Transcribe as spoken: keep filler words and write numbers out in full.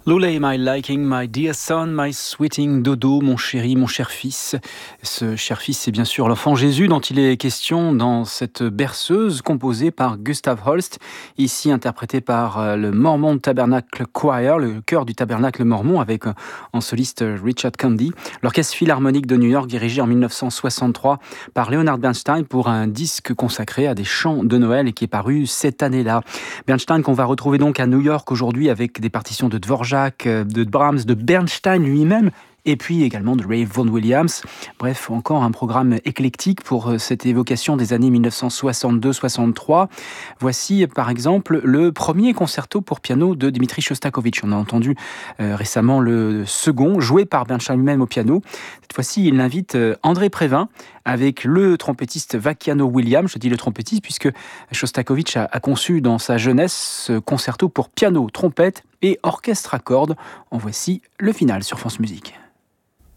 Lulay, my liking, my dear son, my sweeting dodo, mon chéri, mon cher fils. Ce cher fils, c'est bien sûr l'enfant Jésus dont il est question dans cette berceuse composée par Gustav Holst, ici interprétée par le Mormon Tabernacle Choir, le chœur du Tabernacle Mormon, avec en soliste Richard Candy, l'orchestre philharmonique de New York dirigé en dix-neuf cent soixante-trois par Leonard Bernstein pour un disque consacré à des chants de Noël et qui est paru cette année-là. Bernstein qu'on va retrouver donc à New York aujourd'hui avec des partitions de Dvorak, de Brahms, de Bernstein lui-même, et puis également de Ray Vaughan Williams. Bref, encore un programme éclectique pour cette évocation des années dix-neuf cent soixante-deux soixante-trois. Voici par exemple le premier concerto pour piano de Dmitri Shostakovich. On a entendu euh, récemment le second, joué par Bernstein lui-même au piano. Cette fois-ci, il invite euh, André Prévin avec le trompettiste Vacchiano Williams. Je dis le trompettiste puisque Shostakovich a, a conçu dans sa jeunesse ce concerto pour piano, trompette et orchestre à cordes. En voici le final sur France Musique.